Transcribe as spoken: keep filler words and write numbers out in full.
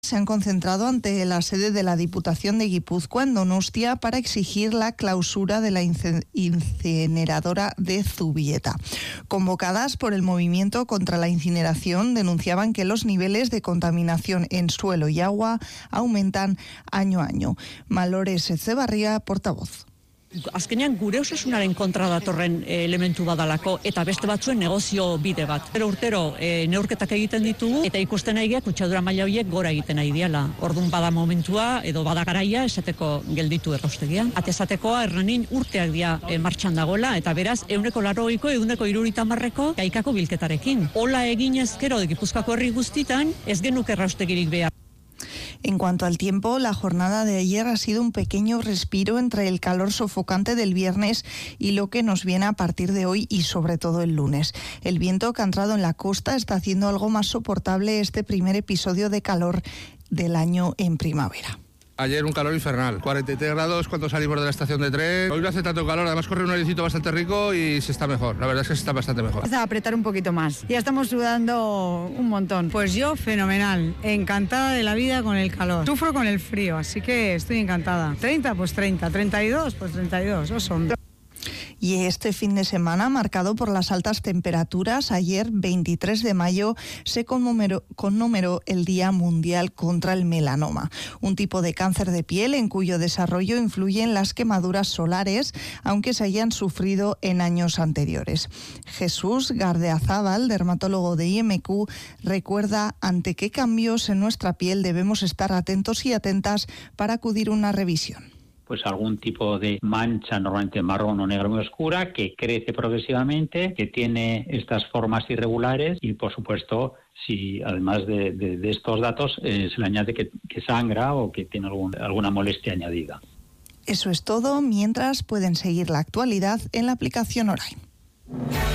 Se han concentrado ante la sede de la Diputación de Guipúzcoa en Donostia para exigir la clausura de la incineradora de Zubieta. Convocadas por el movimiento contra la incineración, denunciaban que los niveles de contaminación en suelo y agua aumentan año a año. Malores Etxebarria, portavoz. Azkenean gure osasunaren kontra datorren elementu badalako eta beste batzuen negozio bide bat. Pero urtero e, neurketak egiten ditugu eta ikusten nahiak kutsadura maila horiek gora egiten nahi diala. Ordun bada momentua edo bada garaia esateko gelditu erraustegia. Atezatekoa erranin urteak dia e, martxan dagoela eta beraz ehuneko laurogeiko ehuneko hirurogeita hamarreko gaikako bilketarekin. Hola eginez gero Gipuzkoako herri guztitan ez genuke erraustegirik behar. En cuanto al tiempo, la jornada de ayer ha sido un pequeño respiro entre el calor sofocante del viernes y lo que nos viene a partir de hoy y sobre todo el lunes. El viento que ha entrado en la costa está haciendo algo más soportable este primer episodio de calor del año en primavera. Ayer un calor infernal, cuarenta y tres grados cuando salimos de la estación de tren. Hoy no hace tanto calor, además corre un airecito bastante rico y se está mejor. La verdad es que se está bastante mejor. Empieza a apretar un poquito más. Ya estamos sudando un montón. Pues yo fenomenal, encantada de la vida con el calor. Sufro con el frío, así que estoy encantada. treinta, pues treinta. treinta y dos, pues treinta y dos. Eso son. Y este fin de semana, marcado por las altas temperaturas, ayer, veintitrés de mayo, se conmemoró, conmemoró el Día Mundial contra el Melanoma, un tipo de cáncer de piel en cuyo desarrollo influyen las quemaduras solares, aunque se hayan sufrido en años anteriores. Jesús Gardeazábal, dermatólogo de I M Q, recuerda ante qué cambios en nuestra piel debemos estar atentos y atentas para acudir a una revisión. Pues algún tipo de mancha, normalmente marrón o negra muy oscura, que crece progresivamente, que tiene estas formas irregulares y, por supuesto, si además de, de, de estos datos eh, se le añade que, que sangra o que tiene algún, alguna molestia añadida. Eso es todo, mientras pueden seguir la actualidad en la aplicación Orain.